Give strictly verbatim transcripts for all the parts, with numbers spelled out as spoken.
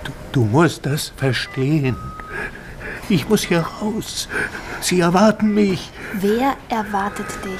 Du, du musst das verstehen. Ich muss hier raus. Sie erwarten mich. Wer erwartet dich?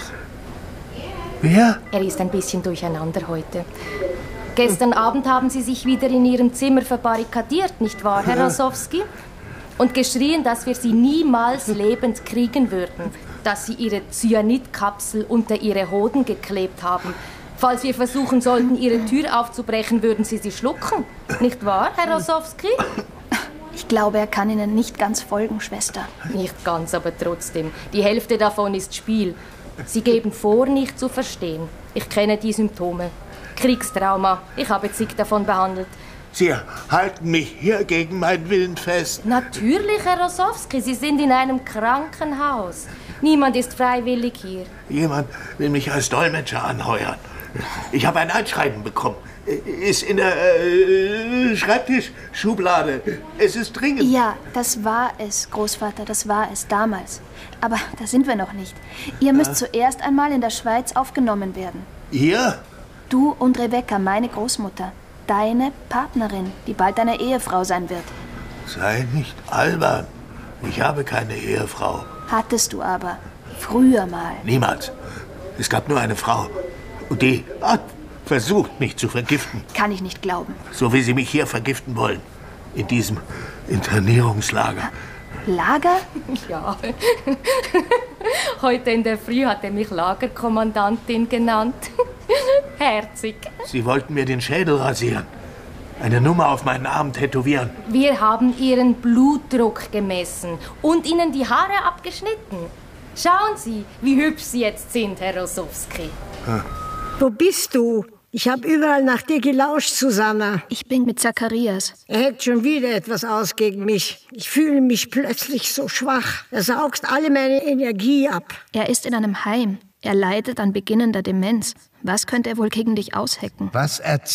Wer? Er ist ein bisschen durcheinander heute. Gestern Abend haben Sie sich wieder in Ihrem Zimmer verbarrikadiert, nicht wahr, Herr Rosowski? Und geschrien, dass wir Sie niemals lebend kriegen würden, dass Sie Ihre Cyanidkapsel unter Ihre Hoden geklebt haben. Falls wir versuchen sollten, Ihre Tür aufzubrechen, würden Sie sie schlucken, nicht wahr, Herr Rosowski? Ich glaube, er kann Ihnen nicht ganz folgen, Schwester. Nicht ganz, aber trotzdem. Die Hälfte davon ist Spiel. Sie geben vor, nicht zu verstehen. Ich kenne die Symptome. Kriegstrauma. Ich habe zig davon behandelt. Sie halten mich hier gegen meinen Willen fest. Natürlich, Herr Rosowski. Sie sind in einem Krankenhaus. Niemand ist freiwillig hier. Jemand will mich als Dolmetscher anheuern. Ich habe ein Einschreiben bekommen. Ist in der äh, Schreibtischschublade. Es ist dringend. Ja, das war es, Großvater, das war es damals. Aber da sind wir noch nicht. Ihr müsst ja. zuerst einmal in der Schweiz aufgenommen werden. Ihr? Du und Rebecca, meine Großmutter. Deine Partnerin, die bald deine Ehefrau sein wird. Sei nicht albern. Ich habe keine Ehefrau. Hattest du aber. Früher mal. Niemals. Es gab nur eine Frau. Und die hat versucht, mich zu vergiften. Kann ich nicht glauben. So wie sie mich hier vergiften wollen. In diesem Internierungslager. Lager? Ja. Heute in der Früh hat er mich Lagerkommandantin genannt. Herzig. Sie wollten mir den Schädel rasieren. Eine Nummer auf meinen Arm tätowieren. Wir haben Ihren Blutdruck gemessen und Ihnen die Haare abgeschnitten. Schauen Sie, wie hübsch Sie jetzt sind, Herr Rosowski. Hm. Wo bist du? Ich habe überall nach dir gelauscht, Susanna. Ich bin mit Zacharias. Er heckt schon wieder etwas aus gegen mich. Ich fühle mich plötzlich so schwach. Er saugt alle meine Energie ab. Er ist in einem Heim. Er leidet an beginnender Demenz. Was könnte er wohl gegen dich aushecken? Was